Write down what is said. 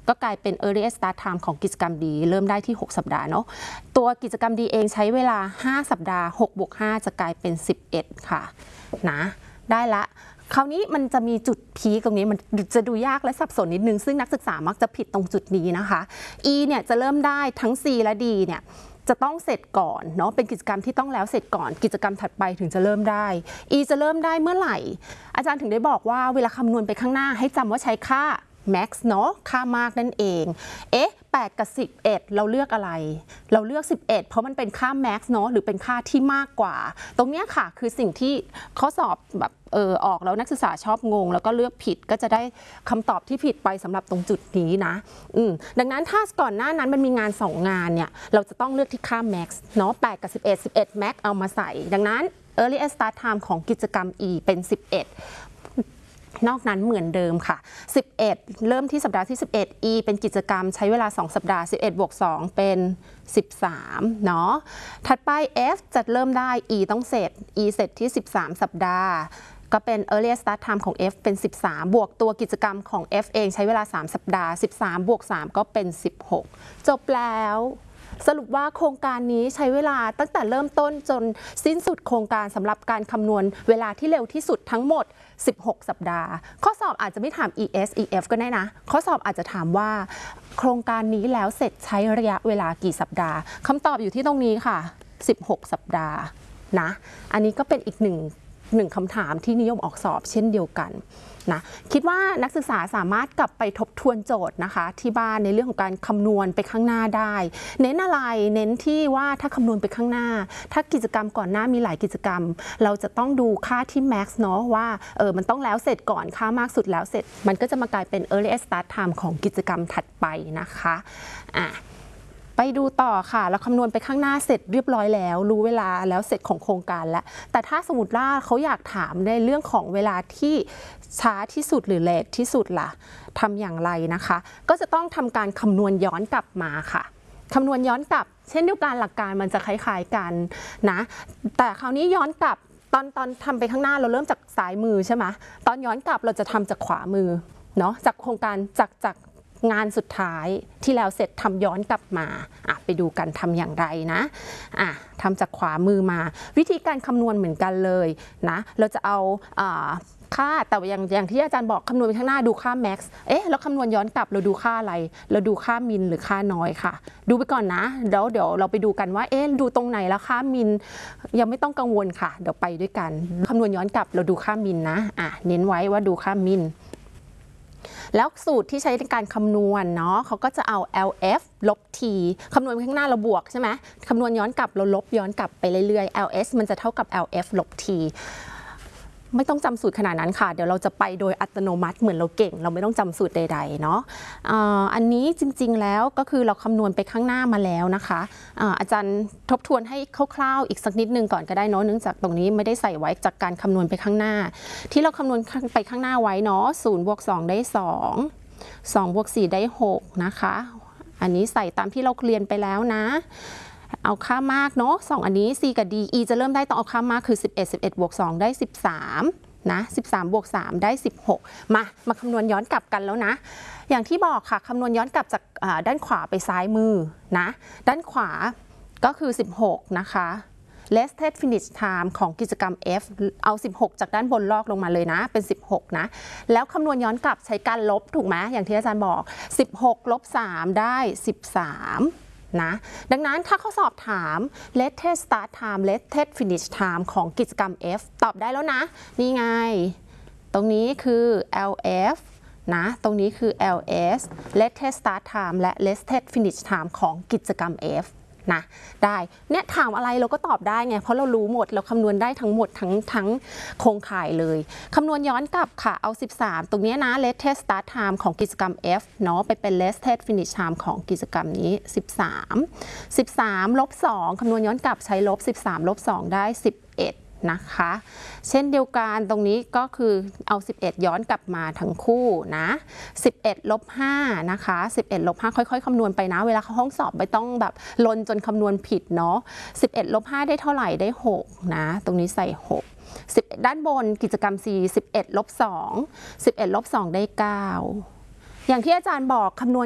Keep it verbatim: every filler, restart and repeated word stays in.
ก็กลายเป็น earliest start time ของกิจกรรม D เริ่มได้ที่หกสัปดาห์เนาะตัวกิจกรรม D เองใช้เวลาห้าสัปดาห์หกบวกห้าจะกลายเป็นสิบเอ็ดค่ะนะได้ละคราวนี้มันจะมีจุดพีคตรงนี้มันจะดูยากและสับสนนิดนึงซึ่งนักศึกษามักจะผิดตรงจุดนี้นะคะ E เนี่ยจะเริ่มได้ทั้ง C และ D เนี่ยจะต้องเสร็จก่อนเนาะเป็นกิจกรรมที่ต้องแล้วเสร็จก่อนกิจกรรมถัดไปถึงจะเริ่มได้ E จะเริ่มได้เมื่อไหร่อาจารย์ถึงได้บอกว่าเวลาคำนวณไปข้างหน้าให้จำว่าใช้ค่า max เนาะค่ามากนั่นเองเอ๊ะแปดกับสิบเอ็ดเราเลือกอะไรเราเลือกสิบเอ็ดเพราะมันเป็นค่า max เนาะหรือเป็นค่าที่มากกว่าตรงนี้ค่ะคือสิ่งที่ข้อสอบแบบเออออกแล้วนักศึกษาชอบงงแล้วก็เลือกผิดก็จะได้คำตอบที่ผิดไปสำหรับตรงจุดนี้นะอืมดังนั้นถ้าก่อนหน้านั้นมันมีงานสองงานเนี่ยเราจะต้องเลือกที่ค่า max เนาะแปดกับสิบเอ็ด สิบเอ็ด max เอามาใส่ดังนั้น earliest start time ของกิจกรรม E เป็นสิบเอ็ดนอกนั้นเหมือนเดิมค่ะสิบเอ็ดเริ่มที่สัปดาห์ที่สิบเอ็ด E เป็นกิจกรรมใช้เวลาสองสัปดาห์สิบเอ็ดบวกสองเป็นสิบสามเนาะถัดไป F จะเริ่มได้ E ต้องเสร็จ E เสร็จที่สิบสามสัปดาห์ก็เป็น earliest start time ของ F เป็นสิบสามบวกตัวกิจกรรมของ F เองใช้เวลาสามสัปดาห์สิบสามบวกสามก็เป็นสิบหกจบแล้วสรุปว่าโครงการนี้ใช้เวลาตั้งแต่เริ่มต้นจนสิ้นสุดโครงการสำหรับการคำนวณเวลาที่เร็วที่สุดทั้งหมดสิบหกสัปดาห์ข้อสอบอาจจะไม่ถาม E S E F ก็ได้นะข้อสอบอาจจะถามว่าโครงการนี้แล้วเสร็จใช้ระยะเวลากี่สัปดาห์คำตอบอยู่ที่ตรงนี้ค่ะสิบหกสัปดาห์นะอันนี้ก็เป็นอีกหนึ่งหนึ่งคำถามที่นิยมออกสอบเช่นเดียวกันนะคิดว่านักศึกษาสามารถกลับไปทบทวนโจทย์นะคะที่บ้านในเรื่องของการคำนวณไปข้างหน้าได้เน้นอะไรเน้นที่ว่าถ้าคำนวณไปข้างหน้าถ้ากิจกรรมก่อนหน้ามีหลายกิจกรรมเราจะต้องดูค่าที่ max เนาะว่าเออมันต้องแล้วเสร็จก่อนค่ามากสุดแล้วเสร็จมันก็จะมากลายเป็น earliest start time ของกิจกรรมถัดไปนะคะอ่ะไปดูต่อค่ะแล้วคำนวณไปข้างหน้าเสร็จเรียบร้อยแล้วรู้เวลาแล้วเสร็จของโครงการแล้วแต่ถ้าสมมติว่าเขาอยากถามในเรื่องของเวลาที่ช้าที่สุดหรือเลทที่สุดล่ะทำอย่างไรนะคะก็จะต้องทำการคำนวณย้อนกลับมาค่ะคำนวณย้อนกลับเช่นเดียวกันหลักการมันจะคล้ายๆกันนะแต่คราวนี้ย้อนกลับตอนตอนทำไปข้างหน้าเราเริ่มจากซ้ายมือใช่ไหมตอนย้อนกลับเราจะทำจากขวามือเนาะจากโครงการจากจากงานสุดท้ายที่แล้วเสร็จทำย้อนกลับมาอ่ะไปดูกันทำอย่างไรนะอ่ะทำจากขวามือมาวิธีการคำนวณเหมือนกันเลยนะเราจะเอาอ่าค่าแต่อย่างอย่างที่อาจารย์บอกคำนวณไปข้างหน้าดูค่า max เอ๊ะแล้วคำนวณย้อนกลับเราดูค่าอะไรเราดูค่ามินหรือค่าน้อยค่ะดูไปก่อนนะเดี๋ยวเดี๋ยวเราไปดูกันว่าเอ๊ะดูตรงไหนแล้วค่ามินยังไม่ต้องกังวลค่ะเดี๋ยวไปด้วยกันคำนวณย้อนกลับเราดูค่ามินนะอ่ะเน้นไว้ว่าดูค่ามินแล้วสูตรที่ใช้ในการคำนวณเนาะเขาก็จะเอา แอล เอฟ ลบ t คำนวณไปข้างหน้าเราบวกใช่ไหมคำนวณย้อนกลับเราลบย้อนกลับไปเรื่อยๆ แอล เอส มันจะเท่ากับ แอล เอฟ ลบ t ไม่ต้องจำสูตรขนาดนั้นค่ะเดี๋ยวเราจะไปโดยอัตโนมัติเหมือนเราเก่งเราไม่ต้องจำสูตรใดๆเนาะอันนี้จริงๆแล้วก็คือเราคำนวณไปข้างหน้ามาแล้วนะคะอาจารย์ทบทวนให้คร่าวๆอีกสักนิดนึงก่อนก็ได้เนาะเนื่องจากตรงนี้ไม่ได้ใส่ไว้จากการคำนวณไปข้างหน้าที่เราคำนวณไปข้างหน้าไว้เนาะศูนย์บวกสองได้สองสองบวกสี่ได้หกนะคะอันนี้ใส่ตามที่เราเรียนไปแล้วนะเอาค่ามากเนาะสองอันนี้ C กับ D E จะเริ่มได้ต้องเอาค่ามากคือสิบเอ็ด สิบเอ็ดบวกสองได้สิบสามนะสิบสามบวกสามได้สิบหกมามาคำนวณย้อนกลับกันแล้วนะอย่างที่บอกค่ะคำนวณย้อนกลับจากด้านขวาไปซ้ายมือนะด้านขวาก็คือสิบหกนะคะ lasted finish time ของกิจกรรม F เอาสิบหกจากด้านบนลอกลงมาเลยนะเป็นสิบหกนะแล้วคำนวณย้อนกลับใช้การลบถูกไหมอย่างที่อาจารย์บอกสิบหกลบสามได้สิบสามนะดังนั้นถ้าเขาสอบถาม latest start time latest finish time ของกิจกรรม F ตอบได้แล้วนะนี่ไงตรงนี้คือ แอล เอฟ นะตรงนี้คือ แอล เอส latest start time และ latest finish time ของกิจกรรม Fนะได้เนี่ยถามอะไรเราก็ตอบได้ไงเพราะเรารู้หมดเราคำนวณได้ทั้งหมดทั้งทั้งโครงข่ายเลยคำนวณย้อนกลับค่ะเอาสิบสามตรงนี้นะ latest start time ของกิจกรรม F เนาะไปเป็น latest finish time ของกิจกรรมนี้สิบสาม สิบสามลบสองคำนวณย้อนกลับใช้ลบสิบสามลบสองได้สิบเอ็ดนะคะเช่นเดียวกันตรงนี้ก็คือเอาสิบเอ็ดย้อนกลับมาทั้งคู่นะสิบเอ็ดลบห้านะคะสิบเอ็ดลบห้าค่อยๆคำนวณไปนะเวลาเข้าห้องสอบไม่ต้องแบบลนจนคำนวณผิดเนาะสิบเอ็ดลบห้าได้เท่าไหร่ได้หกนะตรงนี้ใส่หกสิบด้านบนกิจกรรม C สิบเอ็ดลบสอง สิบเอ็ดลบสองได้เก้าอย่างที่อาจารย์บอกคำนวณ